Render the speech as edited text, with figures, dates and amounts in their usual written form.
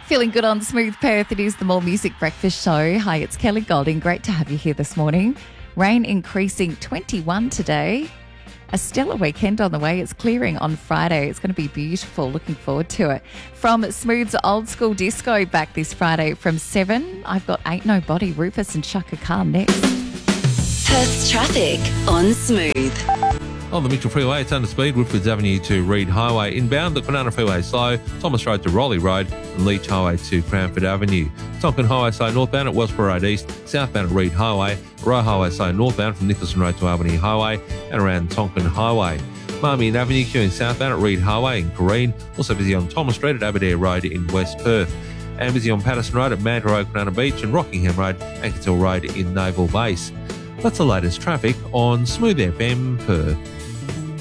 Feeling good on Smooth Perth. It is the More Music Breakfast Show. Hi, it's Kelly Golding. Great to have you here this morning. Rain increasing 21 today. A stellar weekend on the way. It's clearing on Friday. It's going to be beautiful. Looking forward to it. From Smooth's Old School Disco back this Friday from 7, I've got Ain't Nobody, Rufus and Chaka Khan next. Perth's traffic on Smooth. On the Mitchell Freeway, it's under speed, Woodfords Avenue to Reed Highway. Inbound, the Kwinana Freeway slow, Thomas Road to Raleigh Road and Leach Highway to Cranford Avenue. Tonkin Highway slow northbound at Wellsborough Road East, southbound at Reed Highway, Roe Highway slow northbound from Nicholson Road to Albany Highway and around Tonkin Highway. Marmion Avenue queuing southbound at Reed Highway in Corrine, also busy on Thomas Street at Aberdare Road in West Perth. And busy on Patterson Road at Manta Road, Kwinana Beach and Rockingham Road, Ankershill Road in Naval Base. That's the latest traffic on Smooth FM Perth.